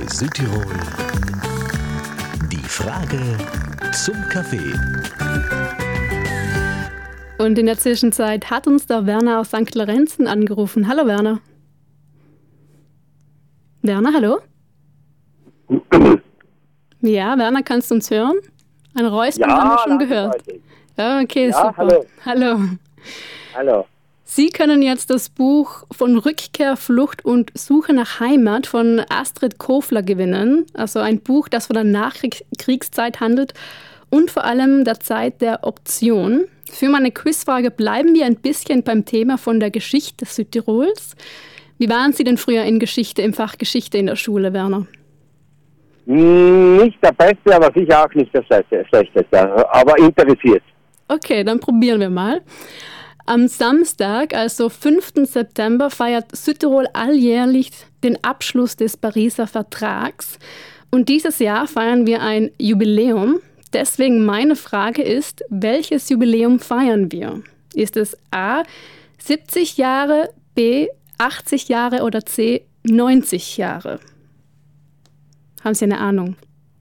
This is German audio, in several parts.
Südtirol. Die Frage zum Kaffee. Und in der Zwischenzeit hat uns der Werner aus St. Lorenzen angerufen. Hallo Werner. Werner, hallo? Ja, Werner, kannst du uns hören? Ein Räuspern haben wir schon gehört. Ja, okay, ja, super. Hallo. Hallo. Sie können jetzt das Buch von Rückkehr, Flucht und Suche nach Heimat von Astrid Kofler gewinnen. Also ein Buch, das von der Nachkriegszeit handelt und vor allem der Zeit der Option. Für meine Quizfrage bleiben wir ein bisschen beim Thema von der Geschichte Südtirols. Wie waren Sie denn früher in Geschichte, im Fach Geschichte in der Schule, Werner? Nicht der Beste, aber sicher auch nicht der Schlechteste, aber interessiert. Okay, dann probieren wir mal. Am Samstag, also 5. September, feiert Südtirol alljährlich den Abschluss des Pariser Vertrags. Und dieses Jahr feiern wir ein Jubiläum. Deswegen meine Frage ist, welches Jubiläum feiern wir? Ist es A, 70 Jahre, B, 80 Jahre oder C, 90 Jahre? Haben Sie eine Ahnung?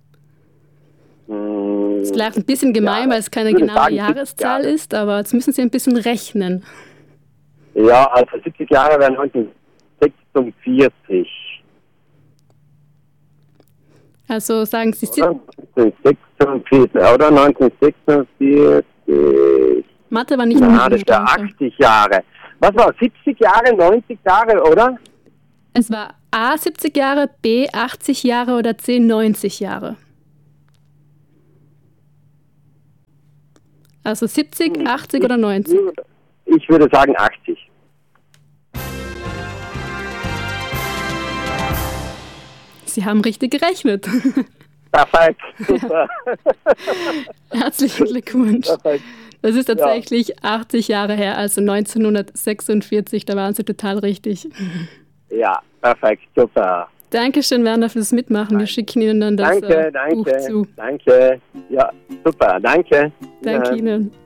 Das ist vielleicht ein bisschen gemein, weil es keine genaue Jahreszahl ist, aber jetzt müssen Sie ein bisschen rechnen. Ja, also 70 Jahre wären 1946. Also sagen Sie... 1946 oder 1946. Mathe war nicht das ist ja 80 Jahre. Was war 70 Jahre, 90 Jahre, oder? Es war A 70 Jahre, B 80 Jahre oder C 90 Jahre. Also 70, 80 oder 90? Ich würde sagen 80. Sie haben richtig gerechnet. Perfekt, super. Herzlichen Glückwunsch. Perfekt. Das ist tatsächlich 80 Jahre her, also 1946, da waren Sie total richtig. Ja, perfekt, super. Dankeschön, Werner, fürs Mitmachen. Wir schicken Ihnen dann das Buch zu. Danke. Ja, super, danke. Danke Ihnen.